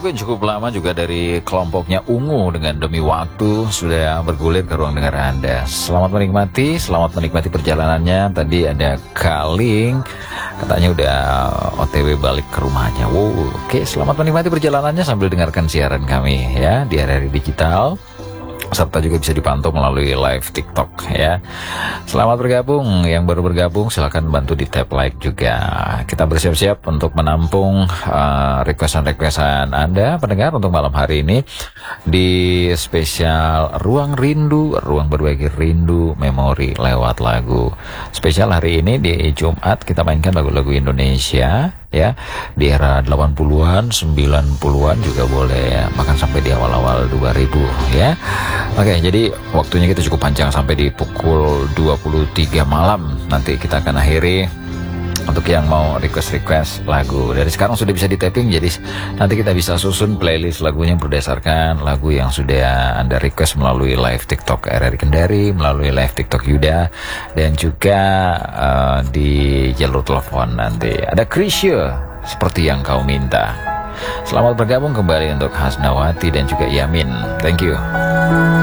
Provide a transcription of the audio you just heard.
menunggu cukup lama juga dari kelompoknya Ungu dengan Demi Waktu sudah bergulir ke ruang dengar Anda. Selamat menikmati perjalanannya. Tadi ada Kaling, katanya udah OTW balik ke rumahnya. Wow, oke, selamat menikmati perjalanannya sambil dengarkan siaran kami ya di RRI Digital. Serta juga bisa dipantau melalui live TikTok ya. Selamat bergabung, yang baru bergabung silahkan bantu di tap like juga. Kita bersiap-siap untuk menampung requestan Anda pendengar untuk malam hari ini di spesial Ruang Rindu, ruang berbagi rindu memori lewat lagu. Spesial hari ini di Jumat kita mainkan lagu-lagu Indonesia ya, di era 80-an, 90-an juga boleh ya, bahkan sampai di awal-awal 2000 ya. Oke, jadi waktunya kita cukup panjang sampai di pukul 23 malam. Nanti kita akan akhiri untuk yang mau request lagu. Dari sekarang sudah bisa di tapping, jadi nanti kita bisa susun playlist lagunya berdasarkan lagu yang sudah Anda request melalui live TikTok RRI Kendari, melalui live TikTok Yuda, dan juga di jalur telepon nanti. Ada Krisya, Seperti Yang Kau Minta. Selamat bergabung kembali untuk Hasnawati dan juga Yamin. Thank you.